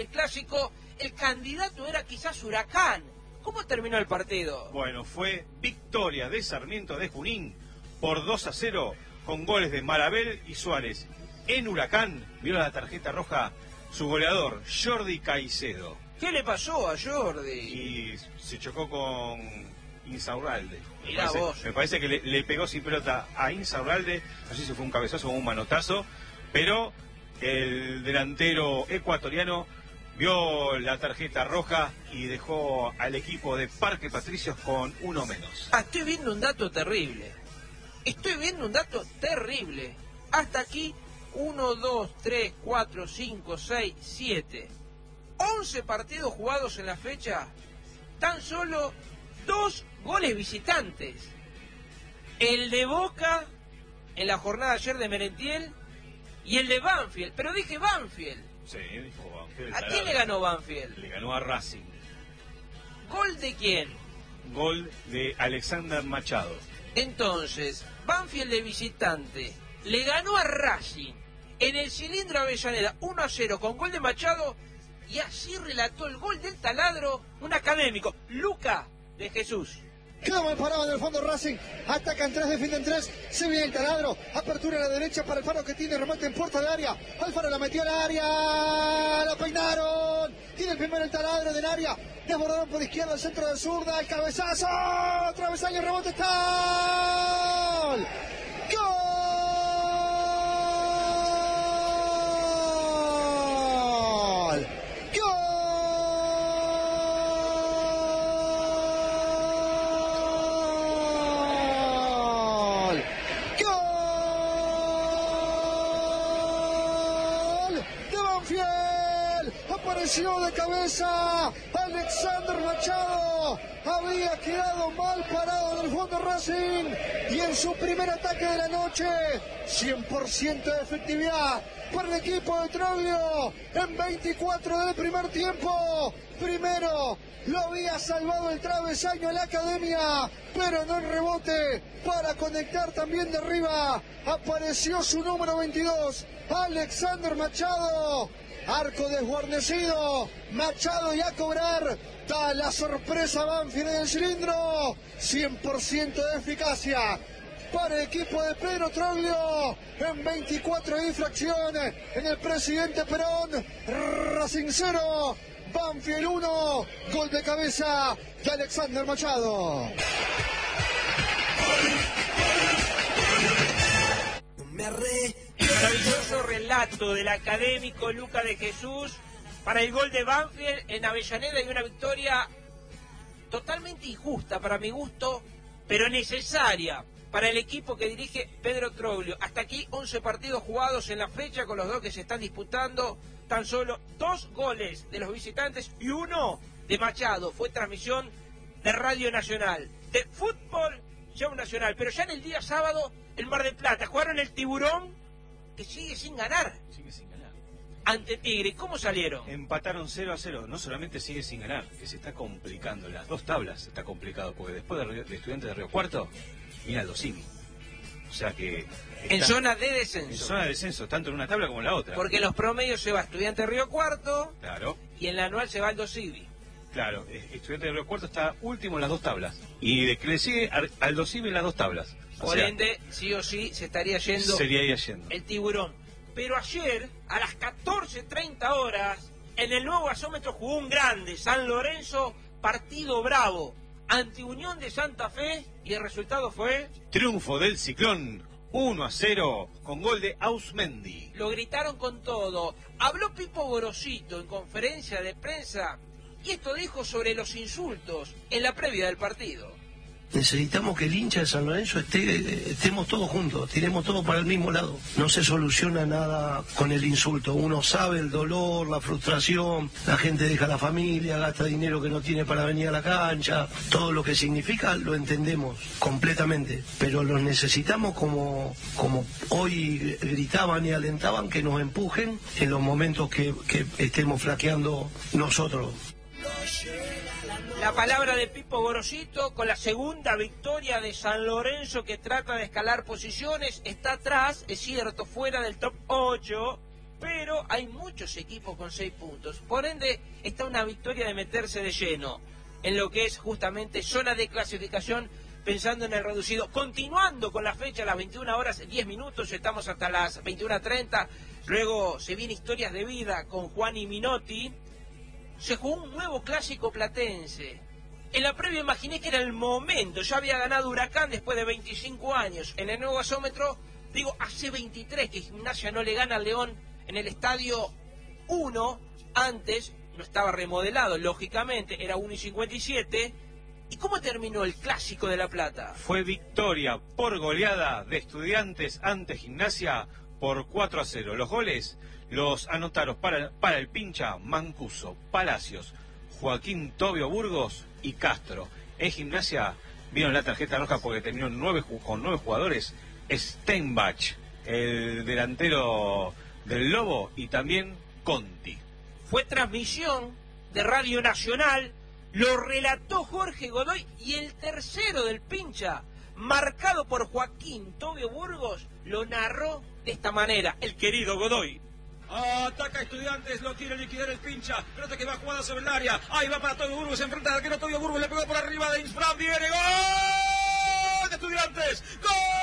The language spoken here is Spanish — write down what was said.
el clásico, el candidato era quizás Huracán. ¿Cómo terminó el partido? Bueno, fue victoria de Sarmiento de Junín por 2-0 con goles de Marabel y Suárez. En Huracán vio la tarjeta roja su goleador, Jordi Caicedo. ¿Qué le pasó a Jordi? Y se chocó con Insaurralde. Mirá vos. Me parece que le pegó sin pelota a Insaurralde, no sé si fue un cabezazo o un manotazo, pero el delantero ecuatoriano vio la tarjeta roja y dejó al equipo de Parque Patricios con uno menos. Estoy viendo un dato terrible. Hasta aquí, 1, 2, 3, 4, 5, 6, 7. 11 partidos jugados en la fecha, tan solo 2 goles visitantes. El de Boca, en la jornada ayer de Merentiel, y el de Banfield. Pero dije Banfield. Sí, dijo Banfield. ¿A quién le ganó Banfield? Le ganó a Racing. ¿Gol de quién? Gol de Alexander Machado. Entonces, Banfield de visitante le ganó a Racing en el Cilindro Avellaneda 1-0 con gol de Machado, y así relató el gol del taladro un académico, Luca de Jesús. Quedó mal parado en el fondo Racing, atacan 3, defienden 3, se viene el taladro, apertura a la derecha para Alfaro que tiene remate en puerta de área, Alfaro la metió al área, lo peinaron, tiene el primero el taladro del área, desbordaron por izquierda, el centro de zurda, el cabezazo, travesaño, rebote, está ¡gol! Apareció de cabeza Alexander Machado, había quedado mal parado en el fondo Racing y en su primer ataque de la noche 100% de efectividad para el equipo de Troglio en 24 del primer tiempo. Primero lo había salvado el travesaño a la Academia, pero no el rebote para conectar también de arriba. Apareció su número 22, Alexander Machado. Arco desguarnecido, Machado y a cobrar, da la sorpresa Banfield en el cilindro, 100% de eficacia para el equipo de Pedro Troglio en 24 de infracción en el Presidente Perón. Racing 0, Banfield 1, gol de cabeza de Alexander Machado. Maravilloso relato del académico Luca de Jesús para el gol de Banfield en Avellaneda, y una victoria totalmente injusta para mi gusto, pero necesaria para el equipo que dirige Pedro Troglio. Hasta aquí 11 partidos jugados en la fecha, con los 2 que se están disputando, tan solo 2 goles de los visitantes y 1 de Machado. Fue transmisión de Radio Nacional, de Fútbol Show Nacional. Pero ya en el día sábado, el Mar del Plata jugaron el Tiburón, que sigue sin ganar. Ante Tigre. ¿Cómo salieron? Empataron 0-0. No solamente sigue sin ganar, que se está complicando. Las 2 tablas está complicado, porque después de Estudiantes de Río Cuarto, mira Aldo Civi. O sea que... En zona de descenso. En zona de descenso, tanto en una tabla como en la otra. Porque en los promedios se va Estudiantes de Río Cuarto. Claro. Y en la anual se va Aldo Civi. Claro, Estudiantes de Río Cuarto está último en las 2 tablas. Y de que le sigue Aldo Civi en las 2 tablas. Por ende, sí o sí, se estaría yendo el Tiburón. Pero ayer, a las 14:30 horas, en el nuevo gasómetro jugó un grande, San Lorenzo, partido bravo, ante Unión de Santa Fe, y el resultado fue... triunfo del Ciclón, 1-0, con gol de Ausmendi. Lo gritaron con todo. Habló Pipo Gorosito en conferencia de prensa, y esto dijo sobre los insultos en la previa del partido. Necesitamos que el hincha de San Lorenzo estemos todos juntos, tiremos todos para el mismo lado. No se soluciona nada con el insulto. Uno sabe el dolor, la frustración, la gente deja la familia, gasta dinero que no tiene para venir a la cancha. Todo lo que significa lo entendemos completamente, pero los necesitamos como hoy gritaban y alentaban, que nos empujen en los momentos que estemos flaqueando nosotros. La palabra de Pipo Gorosito con la segunda victoria de San Lorenzo, que trata de escalar posiciones. Está atrás, es cierto, fuera del top 8, pero hay muchos equipos con 6 puntos. Por ende, está una victoria de meterse de lleno en lo que es justamente zona de clasificación, pensando en el reducido. Continuando con la fecha, a las 21 horas 10 minutos, estamos hasta las 21:30. Luego se viene Historias de Vida con Juan y Minotti. Se jugó un nuevo clásico platense. En la previa imaginé que era el momento. Ya había ganado Huracán después de 25 años. En el nuevo gasómetro, digo, hace 23 que Gimnasia no le gana al León en el estadio 1. Antes no estaba remodelado, lógicamente, era 1:57. ¿Y cómo terminó el clásico de La Plata? Fue victoria por goleada de Estudiantes ante Gimnasia por 4-0. Los goles los anotaron para el pincha Mancuso, Palacios, Joaquín Tobio Burgos y Castro. En Gimnasia vieron la tarjeta roja porque terminó con 9 jugadores. Steinbach, el delantero del Lobo, y también Conti. Fue transmisión de Radio Nacional, lo relató Jorge Godoy, y el tercero del pincha, marcado por Joaquín Tobio Burgos, lo narró de esta manera, el querido Godoy. Ataca Estudiantes, lo quiere liquidar el pincha. Pelota que va jugada sobre el área. Ahí va para Tobio Burgos, se enfrenta al arquero Tobio Burgos, le pegó por arriba de Insfran. Viene, ¡gol de Estudiantes! ¡Gol!